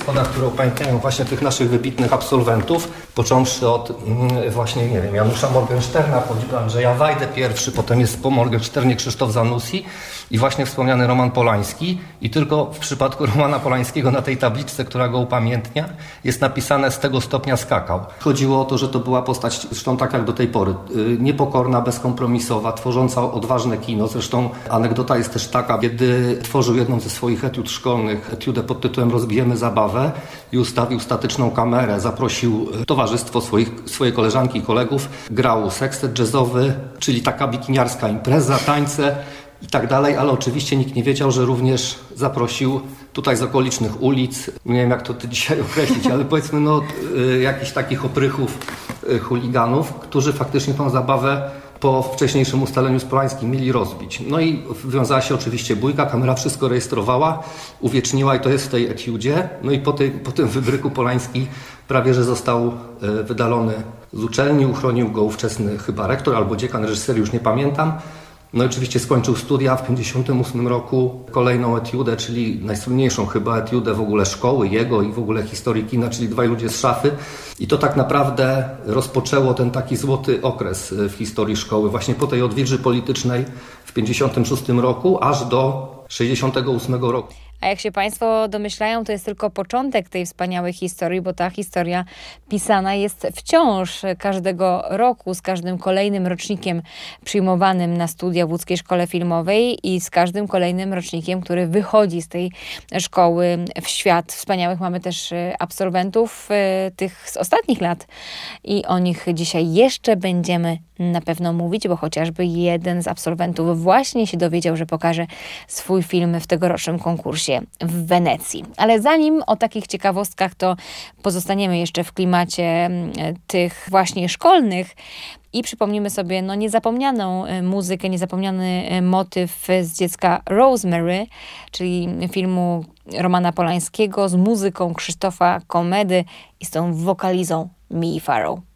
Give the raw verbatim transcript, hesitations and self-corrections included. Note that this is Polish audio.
schodach, które upamiętniają właśnie tych naszych wybitnych absolwentów, począwszy od mm, właśnie, nie wiem, Janusza Morgensterna, choćby Andrzeja Wajdę pierwszy, potem jest po Morgensternie Krzysztof Zanussi i właśnie wspomniany Roman Polański. I tylko w przypadku Romana Polańskiego na tej tabliczce, która go upamiętnia, jest napisane z tego stopnia skakał. Chodziło o to, że to była postać, zresztą tak jak do tej pory, niepokorna, bezkompromisowa, tworząca odważne kino. Zresztą anegdota jest też taka, kiedy tworzył jedną ze swoich etiud szkolnych, etiudę pod tytułem Rozbijemy zabawę i ustawił statyczną kamerę, zaprosił towarzystwo swoich, swojej koleżanki i kolegów, grał sekstet jazzowy, czyli taka bikiniarska impreza, tańce i tak dalej, ale oczywiście nikt nie wiedział, że również zaprosił tutaj z okolicznych ulic, nie wiem jak to dzisiaj określić, ale powiedzmy no y, jakichś takich oprychów, y, chuliganów, którzy faktycznie tą zabawę po wcześniejszym ustaleniu z Polańskim mieli rozbić. No i wiązała się oczywiście bójka, kamera wszystko rejestrowała, uwieczniła i to jest w tej etiudzie. No i po, tej, po tym wybryku Polański prawie że został y, wydalony z uczelni, uchronił go ówczesny chyba rektor albo dziekan, reżyser, już nie pamiętam. No i oczywiście skończył studia w pięćdziesiątym ósmym roku, kolejną etiudę, czyli najsłynniejszą chyba etiudę w ogóle szkoły, jego i w ogóle historii kina, czyli Dwaj ludzie z szafy. I to tak naprawdę rozpoczęło ten taki złoty okres w historii szkoły, właśnie po tej odwilży politycznej w pięćdziesiątym szóstym roku, aż do sześćdziesiątego ósmego roku. A jak się Państwo domyślają, to jest tylko początek tej wspaniałej historii, bo ta historia pisana jest wciąż każdego roku, z każdym kolejnym rocznikiem przyjmowanym na studia w Łódzkiej Szkole Filmowej i z każdym kolejnym rocznikiem, który wychodzi z tej szkoły w świat. Wspaniałych mamy też absolwentów tych z ostatnich lat i o nich dzisiaj jeszcze będziemy na pewno mówić, bo chociażby jeden z absolwentów właśnie się dowiedział, że pokaże swój film w tegorocznym konkursie w Wenecji. Ale zanim o takich ciekawostkach, to pozostaniemy jeszcze w klimacie tych właśnie szkolnych i przypomnimy sobie no, niezapomnianą muzykę, niezapomniany motyw z Dziecka Rosemary, czyli filmu Romana Polańskiego z muzyką Krzysztofa Komedy i z tą wokalizą Mii Farrow.